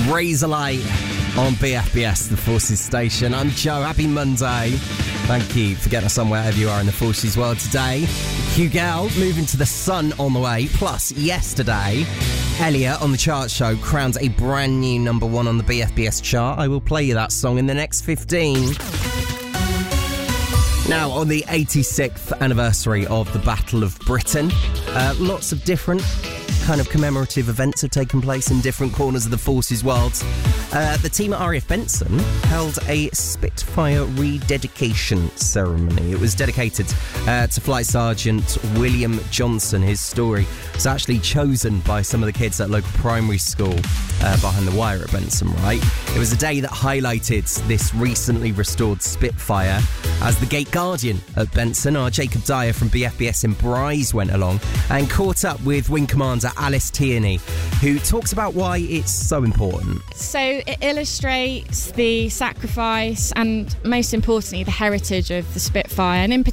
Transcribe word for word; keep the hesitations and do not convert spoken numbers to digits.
Razorlight on B F B S, the Forces station. I'm Joe. Happy Monday. Thank you for getting us on wherever you are in the Forces world today. Hugel moving to the sun on the way. Plus, yesterday, Elliot on the chart show crowned a brand new number one on the B F B S chart. I will play you that song in the next fifteen. Now, on the eighty-sixth anniversary of the Battle of Britain, uh, lots of different kind of commemorative events have taken place in different corners of the Forces world. Uh, the team at R A F Benson held a Spitfire rededication ceremony. It was dedicated uh, to Flight Sergeant William Johnson. His story was actually chosen by some of the kids at local primary school uh, behind the wire at Benson, right? It was a day that highlighted this recently restored Spitfire as the Gate Guardian at Benson. Our Jacob Dyer from B F B S in Bryce went along and caught up with Wing Commander Alice Tierney, who talks about why it's so important. So it illustrates the sacrifice and, most importantly, the heritage of the Spitfire, and in particular